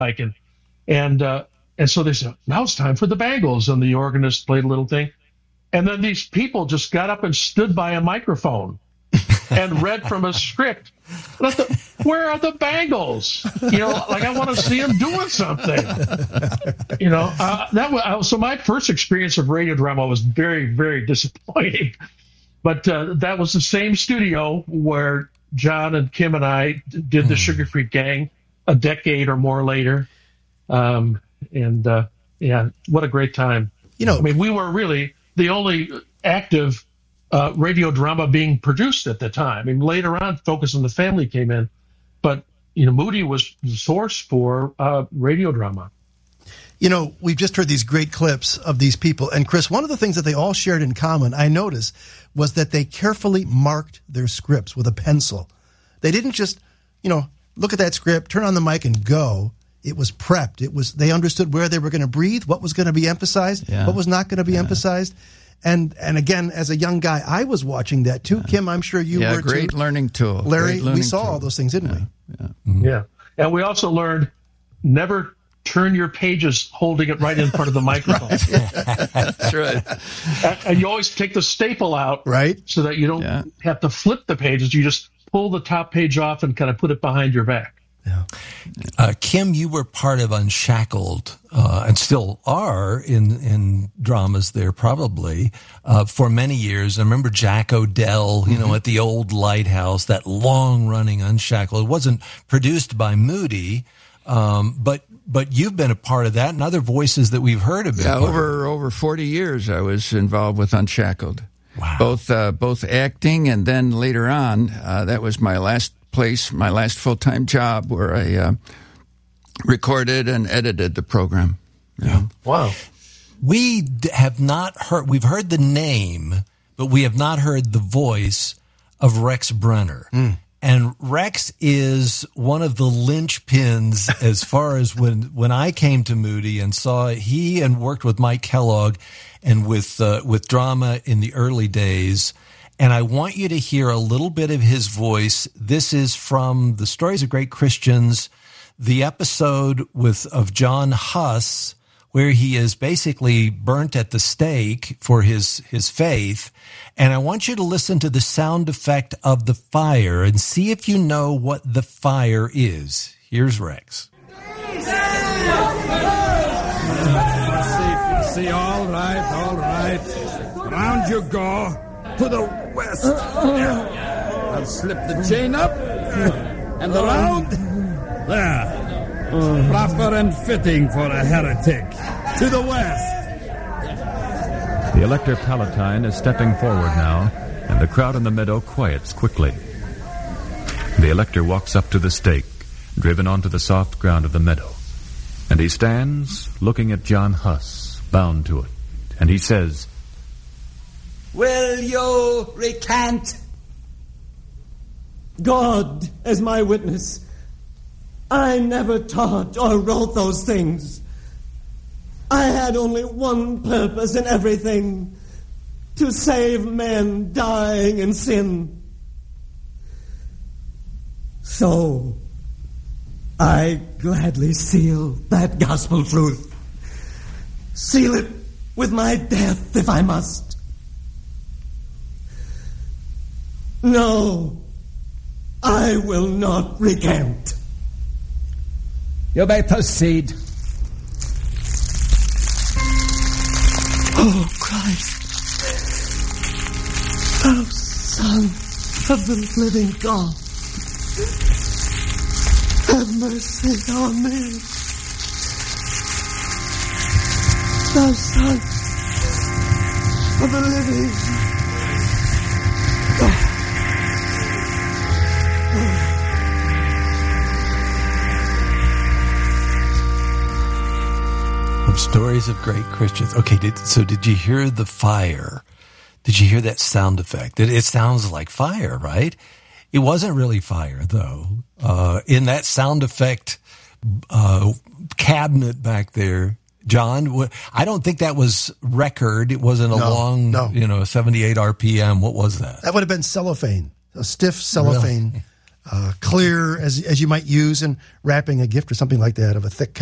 And so they said, now it's time for the Bangles. And the organist played a little thing. And then these people just got up and stood by a microphone and read from a script. And I thought, where are the Bangles? I want to see them doing something. So my first experience of radio drama was very, very disappointing. But that was the same studio where John and Kim and I did the Sugar Creek Gang a decade or more later. What a great time. We were really the only active radio drama being produced at the time. Later on, Focus on the Family came in, but Moody was the source for radio drama. We've just heard these great clips of these people, and Chris, one of the things that they all shared in common, I noticed, was that they carefully marked their scripts with a pencil. They didn't just, look at that script, turn on the mic, and go. It was prepped. They understood where they were going to breathe, what was going to be emphasized, what was not going to be emphasized. And again, as a young guy, I was watching that too. Kim, I'm sure you were too. Great learning tool. Larry, we saw all those things, didn't we? Yeah. Mm-hmm. Yeah. And we also learned never turn your pages holding it right in front of the microphone. That's right. And you always take the staple out, right, so that you don't have to flip the pages. You just pull the top page off and kind of put it behind your back. Yeah. Kim, you were part of Unshackled, and still are in dramas there probably, for many years. I remember Jack O'Dell, at the old Lighthouse, that long-running Unshackled. It wasn't produced by Moody, but you've been a part of that, and other voices that we've heard about. Yeah, over 40 years I was involved with Unshackled. Wow. Both acting, and then later on, that was my last full-time job, where I recorded and edited the program. Yeah. Wow. We have not heard, we've heard the name, but we have not heard the voice of Rex Brenner. And Rex is one of the linchpins as far as when I came to Moody and saw he and worked with Mike Kellogg and with drama in the early days. And I want you to hear a little bit of his voice. This is from The Stories of Great Christians, the episode of John Huss, where he is basically burnt at the stake for his faith. And I want you to listen to the sound effect of the fire and see if you know what the fire is. Here's Rex. See, all right. Round you go. To the west. I'll slip the chain up and around. There. Proper and fitting for a heretic. To the west. The Elector Palatine is stepping forward now, and the crowd in the meadow quiets quickly. The Elector walks up to the stake, driven onto the soft ground of the meadow, and he stands looking at John Huss, bound to it, and he says, "Will you recant?" God as my witness, I never taught or wrote those things. I had only one purpose in everything: to save men dying in sin. So, I gladly seal that gospel truth. Seal it with my death if I must. No, I will not recant. You may proceed. Oh, Christ, thou Son of the living God, have mercy on me. Thou Son of the living God. From Stories of Great Christians. Okay, did you hear the fire? Did you hear that sound effect? It sounds like fire, right? It wasn't really fire, though. In that sound effect cabinet back there, John, I don't think that was record. It wasn't a long, 78 RPM. What was that? That would have been cellophane, a stiff cellophane clear as you might use in wrapping a gift or something like that of a thick